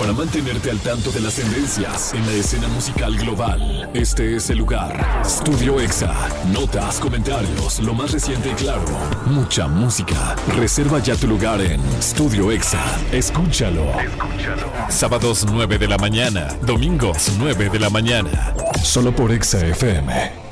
para mantenerte al tanto de las tendencias en la escena musical global. Este es el lugar. Estudio Exa. Notas, comentarios, lo más reciente y claro. Mucha música. Reserva ya tu lugar en Estudio Exa. Escúchalo. Sábados 9 de la mañana. Domingos 9 de la mañana. Solo por Exa FM.